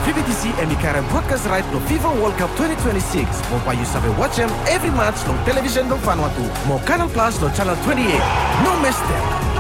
PBTC emikarang broadcast right no FIFA World Cup 2026. Mau payu sampai watch every match no television no Vanuatu. Mau Canal Plus no channel 28. No miss them.